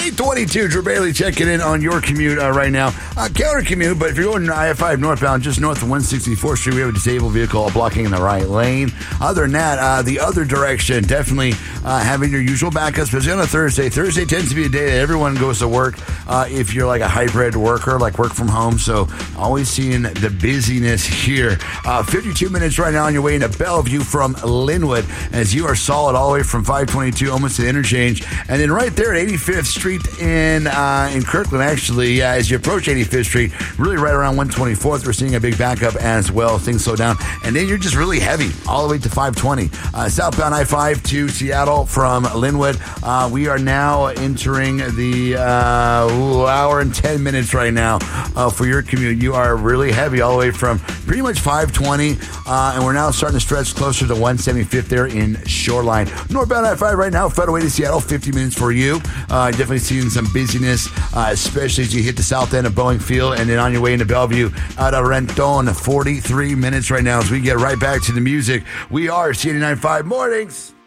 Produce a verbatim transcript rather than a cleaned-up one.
eight twenty-two, Drew Bailey checking in on your commute uh, right now. Uh, counter commute, but if you're going I five northbound, just north of one sixty-fourth Street, we have a disabled vehicle blocking in the right lane. Other than that, uh, the other direction, definitely uh, having your usual backup, especially on a Thursday. Thursday tends to be a day that everyone goes to work uh, if you're like a hybrid worker, like work from home. So always seeing the busyness here. Uh, fifty-two minutes right now on your way into Bellevue from Linwood, as you are solid all the way from five twenty-two almost to the interchange. And then right there at eighty-fifth Street in uh, in Kirkland, actually, uh, as you approach eighty-fifth Street, really right around one twenty-fourth, we're seeing a big backup as well. Things slow down. And then you're just really heavy all the way to five twenty. Uh, southbound I five to Seattle from Linwood. Uh, we are now entering the uh, ooh, hour and ten minutes right now uh, for your commute. You are really heavy all the way from pretty much five twenty, uh, and we're now starting to stretch closer to one seventy-fifth there in Shoreline. Northbound I five right now, Federal way to Seattle, fifty minutes for you. Uh, definitely seeing some busyness, uh, especially as you hit the south end of Boeing Field, and then on your way into Bellevue out of Renton, forty-three minutes right now as we get right back to the music. We are C eighty-nine point five Mornings.